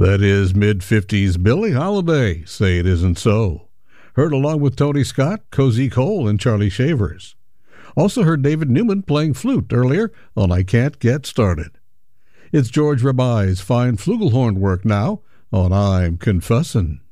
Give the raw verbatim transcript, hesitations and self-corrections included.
That is mid-fifties Billie Holiday, Say It Isn't So. Heard along with Tony Scott, Cozy Cole, and Charlie Shavers. Also heard David Newman playing flute earlier on I Can't Get Started. It's George Rabai's fine flugelhorn work now on I'm Confussin'.